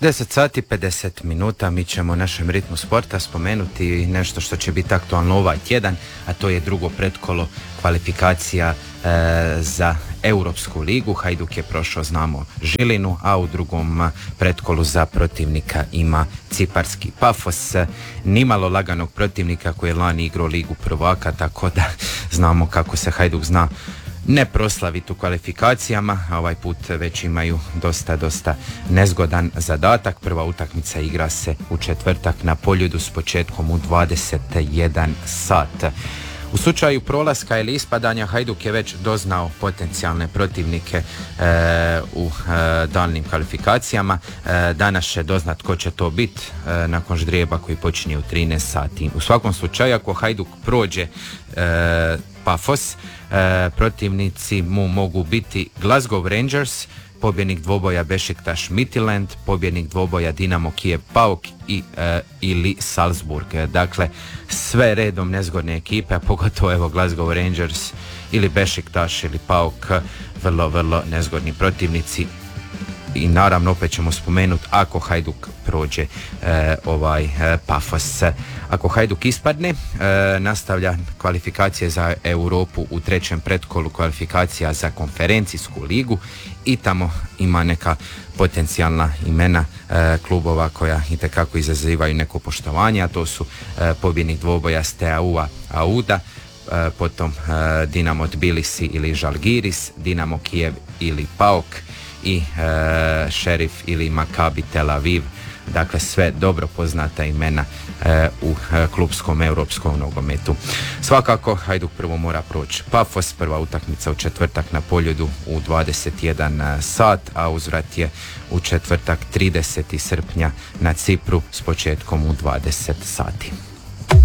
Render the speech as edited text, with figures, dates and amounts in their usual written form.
10 sati 50 minuta, mi ćemo u našem ritmu sporta spomenuti nešto što će biti aktualno ovaj tjedan, a to je drugo pretkolo kvalifikacija za Europsku ligu. Hajduk je prošao, znamo, Žilinu, a u drugom pretkolu za protivnika ima ciparski Pafos. Nimalo laganog protivnika koji je lani igrao ligu prvaka, tako da znamo kako se Hajduk zna ne proslaviti u kvalifikacijama, a ovaj put već imaju dosta nezgodan zadatak. Prva utakmica igra se u četvrtak na Poljudu s početkom u 21 sat. U slučaju prolaska ili ispadanja Hajduk je već doznao potencijalne protivnike u daljnim kvalifikacijama. Danas će doznat tko će to biti nakon ždrijeba koji počinje u 13 sati. U svakom slučaju, ako Hajduk prođe Pafos, protivnici mu mogu biti Glasgow Rangers, pobjednik dvoboja Bešiktaš Midtjylland, pobjednik dvoboja Dinamo Kijev PAOK ili Salzburg. Dakle, sve redom nezgodne ekipe, a pogotovo evo Glasgow Rangers ili Bešiktaš ili PAOK, vrlo nezgodni protivnici. I naravno opet ćemo spomenuti ako Hajduk prođe Pafos. Ako Hajduk ispadne, nastavlja kvalifikacije za Europu u trećem pretkolu kvalifikacija za konferencijsku ligu i tamo ima neka potencijalna imena klubova koja itekako izazivaju neko poštovanje, a to su pobjednik dvoboja Steaua Auda, potom Dinamo Tbilisi ili Žalgiris, Dinamo Kijev ili PAOK i Šerif ili Maccabi Tel Aviv. Dakle, sve dobro poznata imena u klubskom europskom nogometu. Svakako Hajduk prvo mora proći Pafos, prva utakmica u četvrtak na Poljudu u 21 sat, a uzvrat je u četvrtak 30. srpnja na Cipru s početkom u 20 sati.